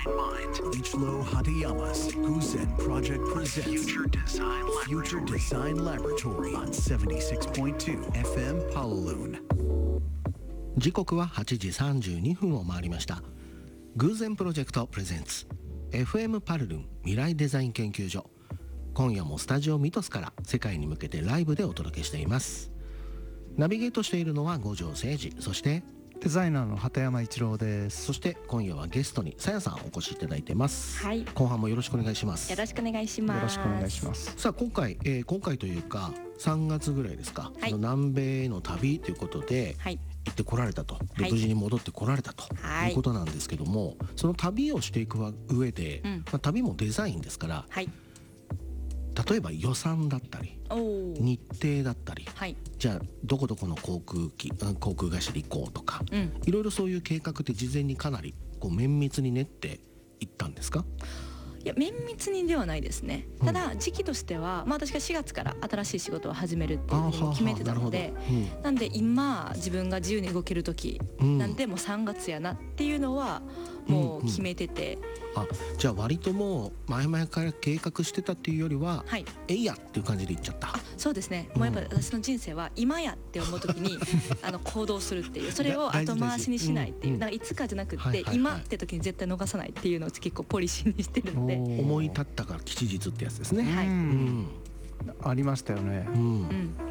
Ichiro Hatayama's Guzen Project presents Future Design Laboratory on 76.2 FM Palaloon。 時刻は8時32分を回りました。グーゼンプロジェクトプレゼンツ FM パルルン未来デザイン研究所。今夜もスタジオミトスから世界に向けてライブでお届けしています。ナビゲートしているのは五条誠二、そしてデザイナーの畑山一郎です。 そして今夜はゲストにさやさんお越しいただいてます。 はい、 後半もよろしくお願いします。 よろしくお願いします。 よろしくお願いします。 さあ今回というか3月ぐらいですか、 はい、 その南米の旅ということで、 はい、 行ってこられたと、で、 はい、 無事に戻ってこられたと、 はい、 いうことなんですけども、その旅をしていく上で、旅もデザインですから、 はい、 例えば予算だったり日程だったり、 はい、 じゃあどこどこの航空会社で行こうとか、いろいろそういう計画って事前にかなりこう綿密に練っていったんですか？ いや、綿密にではないですね。ただ時期としては、私が4月から新しい仕事を始めるっていうふうに決めてたので、なんで今自分が自由に動ける時、なんでもう3月やなっていうのはもう決めてて、 じゃあ割ともう前々から計画してたっていうよりは、 はい、 えいやっていう感じでいっちゃった。 そうですね。もうやっぱり私の人生は今やって思う時に行動するっていう、それを後回しにしないっていう、だからいつかじゃなくって、今って時に絶対逃さないっていうのを結構ポリシーにしてるので、 思い立ったから吉日ってやつですね。 はい、 ありましたよね。